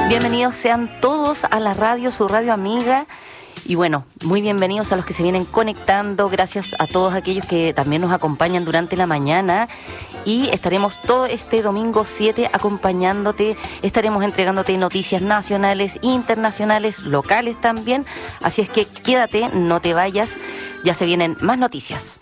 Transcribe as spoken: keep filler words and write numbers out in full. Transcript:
Bienvenidos sean todos a la radio, su radio amiga. Y bueno, muy bienvenidos a los que se vienen conectando. Gracias a todos aquellos que también nos acompañan durante la mañana. Y estaremos todo este domingo siete acompañándote. Estaremos entregándote noticias nacionales, internacionales, locales también. Así es que quédate, no te vayas. Ya se vienen más noticias.